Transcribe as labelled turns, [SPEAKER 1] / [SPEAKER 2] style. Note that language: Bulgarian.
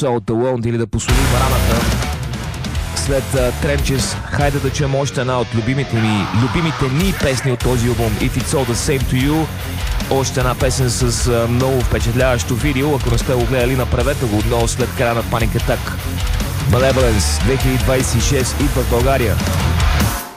[SPEAKER 1] Salt Alone или да посолим раната. След Trenches, хайде да чуем още една от любимите ни песни от този албум, If It's All The Same To You. Още една песен с много впечатляващо видео. Ако не сте го гледали, направете го отново след края на Panic Attack. Malevolence 2026 идва в България.